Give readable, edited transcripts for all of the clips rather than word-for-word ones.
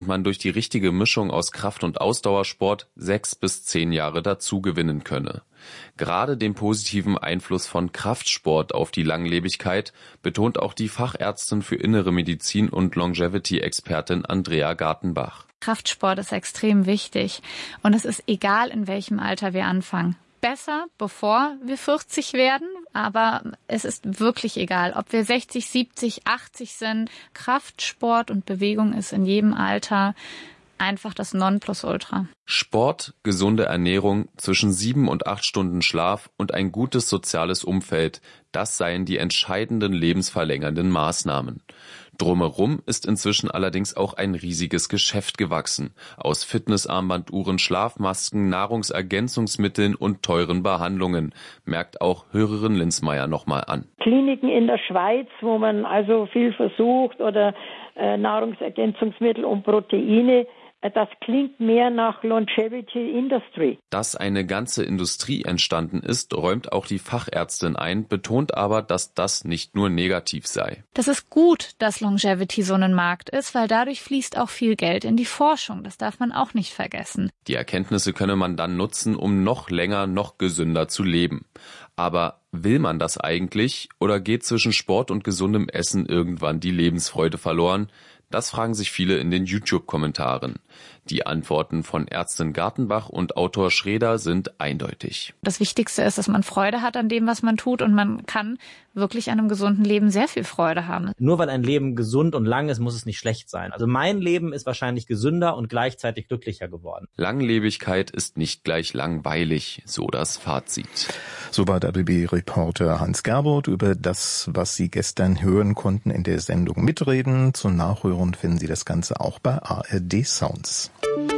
man durch die richtige Mischung aus Kraft- und Ausdauersport 6 bis 10 Jahre dazu gewinnen könne. Gerade den positiven Einfluss von Kraftsport auf die Langlebigkeit betont auch die Fachärztin für Innere Medizin und Longevity-Expertin Andrea Gartenbach. Kraftsport ist extrem wichtig und es ist egal, in welchem Alter wir anfangen. Besser, bevor wir 40 werden, aber es ist wirklich egal, ob wir 60, 70, 80 sind. Kraftsport und Bewegung ist in jedem Alter einfach das Nonplusultra. Sport, gesunde Ernährung, zwischen 7 und 8 Stunden Schlaf und ein gutes soziales Umfeld, das seien die entscheidenden lebensverlängernden Maßnahmen. Drumherum ist inzwischen allerdings auch ein riesiges Geschäft gewachsen. Aus Fitnessarmbanduhren, Schlafmasken, Nahrungsergänzungsmitteln und teuren Behandlungen, merkt auch Hörerin Linsmeier nochmal an. Kliniken in der Schweiz, wo man also viel versucht, oder Nahrungsergänzungsmittel und Proteine, das klingt mehr nach Longevity Industry. Dass eine ganze Industrie entstanden ist, räumt auch die Fachärztin ein, betont aber, dass das nicht nur negativ sei. Das ist gut, dass Longevity so ein Markt ist, weil dadurch fließt auch viel Geld in die Forschung. Das darf man auch nicht vergessen. Die Erkenntnisse könne man dann nutzen, um noch länger, noch gesünder zu leben. Aber will man das eigentlich oder geht zwischen Sport und gesundem Essen irgendwann die Lebensfreude verloren? Das fragen sich viele in den YouTube-Kommentaren. Die Antworten von Ärztin Gartenbach und Autor Schreder sind eindeutig. Das Wichtigste ist, dass man Freude hat an dem, was man tut, und man kann wirklich an einem gesunden Leben sehr viel Freude haben. Nur weil ein Leben gesund und lang ist, muss es nicht schlecht sein. Also mein Leben ist wahrscheinlich gesünder und gleichzeitig glücklicher geworden. Langlebigkeit ist nicht gleich langweilig, so das Fazit. Soweit RBB-Reporter Hans Gerbold über das, was Sie gestern hören konnten in der Sendung Mitreden. Zum Nachhören finden Sie das Ganze auch bei ARD Sounds.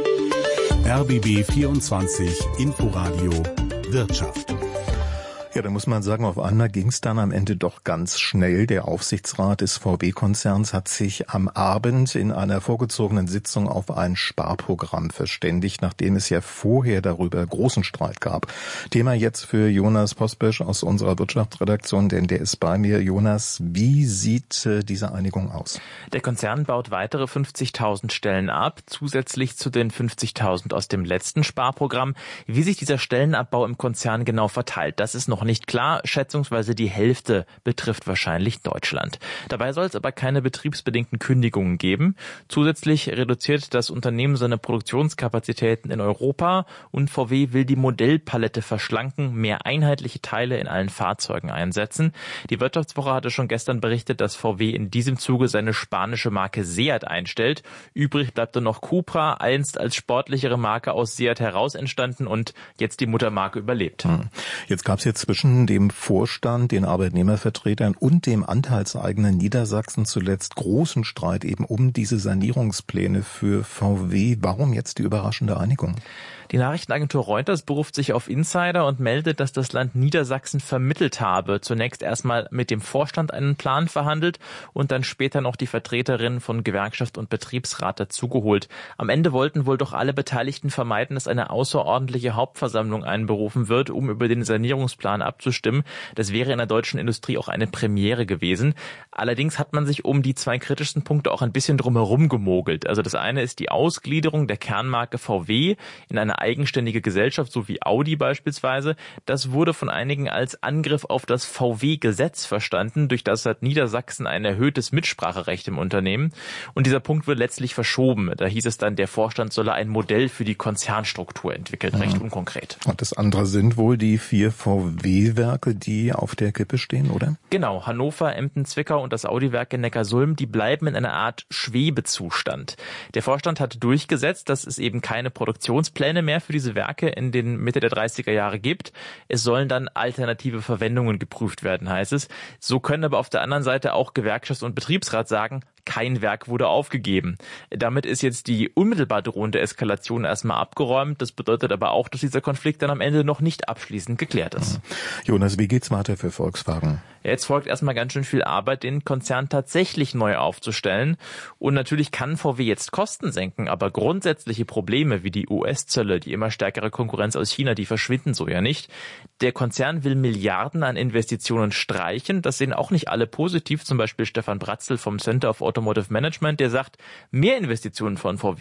RBB 24 Inforadio Wirtschaft. Ja, da muss man sagen, auf einmal ging es dann am Ende doch ganz schnell. Der Aufsichtsrat des VW-Konzerns hat sich am Abend in einer vorgezogenen Sitzung auf ein Sparprogramm verständigt, nachdem es ja vorher darüber großen Streit gab. Thema jetzt für Jonas Pospesch aus unserer Wirtschaftsredaktion, denn der ist bei mir. Jonas, wie sieht diese Einigung aus? Der Konzern baut weitere 50.000 Stellen ab, zusätzlich zu den 50.000 aus dem letzten Sparprogramm. Wie sich dieser Stellenabbau im Konzern genau verteilt, das ist noch nicht klar. Schätzungsweise die Hälfte betrifft wahrscheinlich Deutschland. Dabei soll es aber keine betriebsbedingten Kündigungen geben. Zusätzlich reduziert das Unternehmen seine Produktionskapazitäten in Europa und VW will die Modellpalette verschlanken, mehr einheitliche Teile in allen Fahrzeugen einsetzen. Die Wirtschaftswoche hatte schon gestern berichtet, dass VW in diesem Zuge seine spanische Marke Seat einstellt. Übrig bleibt dann noch Cupra, einst als sportlichere Marke aus Seat heraus entstanden und jetzt die Muttermarke überlebt. Jetzt gab es zwischen dem Vorstand, den Arbeitnehmervertretern und dem Anteilseigner Niedersachsen zuletzt großen Streit eben um diese Sanierungspläne für VW. Warum jetzt die überraschende Einigung? Die Nachrichtenagentur Reuters beruft sich auf Insider und meldet, dass das Land Niedersachsen vermittelt habe. Zunächst erstmal mit dem Vorstand einen Plan verhandelt und dann später noch die Vertreterinnen von Gewerkschaft und Betriebsrat dazugeholt. Am Ende wollten wohl doch alle Beteiligten vermeiden, dass eine außerordentliche Hauptversammlung einberufen wird, um über den Sanierungsplan abzustimmen. Das wäre in der deutschen Industrie auch eine Premiere gewesen. Allerdings hat man sich um die zwei kritischsten Punkte auch ein bisschen drumherum gemogelt. Also das eine ist die Ausgliederung der Kernmarke VW in eine eigenständige Gesellschaft, so wie Audi beispielsweise. Das wurde von einigen als Angriff auf das VW-Gesetz verstanden. Durch das hat Niedersachsen ein erhöhtes Mitspracherecht im Unternehmen. Und dieser Punkt wird letztlich verschoben. Da hieß es dann, der Vorstand solle ein Modell für die Konzernstruktur entwickeln. Recht unkonkret. Und das andere sind wohl die 4 VW-Werke, die auf der Kippe stehen, oder? Genau. Hannover, Emden, Zwickau und das Audi-Werk in Neckarsulm, die bleiben in einer Art Schwebezustand. Der Vorstand hat durchgesetzt, dass es eben keine Produktionspläne mehr für diese Werke in den Mitte der 30er Jahre gibt. Es sollen dann alternative Verwendungen geprüft werden, heißt es. So können aber auf der anderen Seite auch Gewerkschafts- und Betriebsrat sagen, kein Werk wurde aufgegeben. Damit ist jetzt die unmittelbar drohende Eskalation erstmal abgeräumt. Das bedeutet aber auch, dass dieser Konflikt dann am Ende noch nicht abschließend geklärt ist. Jonas, wie geht's weiter für Volkswagen? Jetzt folgt erstmal ganz schön viel Arbeit, den Konzern tatsächlich neu aufzustellen. Und natürlich kann VW jetzt Kosten senken, aber grundsätzliche Probleme wie die US-Zölle, die immer stärkere Konkurrenz aus China, die verschwinden so ja nicht. Der Konzern will Milliarden an Investitionen streichen. Das sehen auch nicht alle positiv. Zum Beispiel Stefan Bratzel vom Center of Automotive Management, der sagt, mehr Investitionen von VW